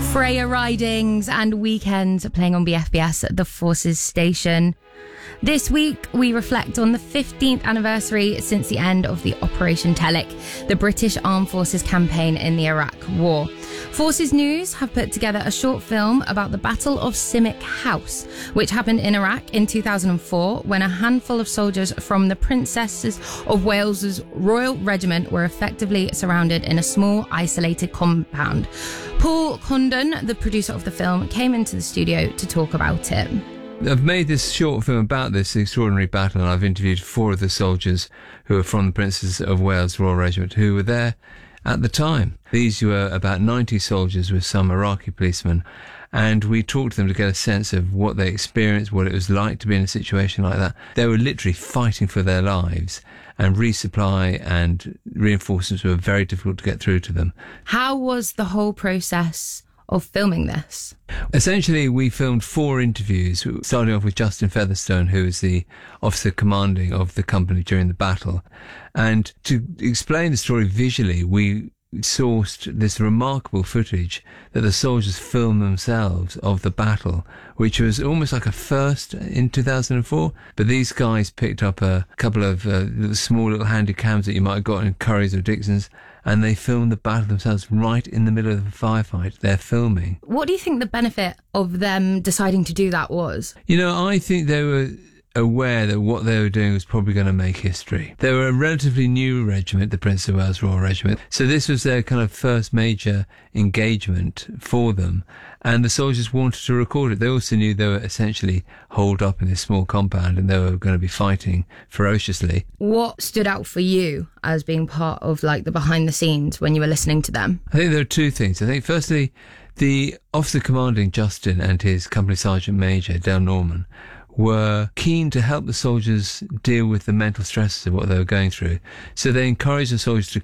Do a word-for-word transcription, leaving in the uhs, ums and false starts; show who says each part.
Speaker 1: Freya ridings and weekends playing on B F B S at the Forces Station. This week, we reflect on the fifteenth anniversary since the end of the Operation Telic, the British Armed Forces campaign in the Iraq War. Forces News have put together a short film about the Battle of Simic House, which happened in Iraq in two thousand four, when a handful of soldiers from the Princesses of Wales's Royal Regiment were effectively surrounded in a small, isolated compound. Paul Condon, the producer of the film, came into the studio to talk about it.
Speaker 2: I've made this short film about this extraordinary battle, and I've interviewed four of the soldiers who are from the Princess of Wales Royal Regiment who were there at the time. These were about ninety soldiers with some Iraqi policemen, and we talked to them to get a sense of what they experienced, what it was like to be in a situation like that. They were literally fighting for their lives, and resupply and reinforcements were very difficult to get through to them.
Speaker 1: How was the whole process of filming this?
Speaker 2: Essentially, we filmed four interviews, starting off with Justin Featherstone, who is the officer commanding of the company during the battle. And to explain the story visually, we sourced this remarkable footage that the soldiers filmed themselves of the battle, which was almost like a first in two thousand four. But these guys picked up a couple of uh, small little handy cams that you might have got in Currys or Dixon's, and they filmed the battle themselves right in the middle of the firefight. They're filming.
Speaker 1: What do you think the benefit of them deciding to do that was?
Speaker 2: You know, I think they were aware that what they were doing was probably going to make history. They were a relatively new regiment, the Prince of Wales Royal Regiment, so this was their kind of first major engagement for them, and the soldiers wanted to record it. They also knew they were essentially holed up in this small compound and they were going to be fighting ferociously. What
Speaker 1: stood out for you as being part of like the behind the scenes when you were listening to them?
Speaker 2: I think there are two things. I think firstly, the officer commanding, Justin, and his company sergeant major, Dale Norman, were keen to help the soldiers deal with the mental stresses of what they were going through. So they encouraged the soldiers to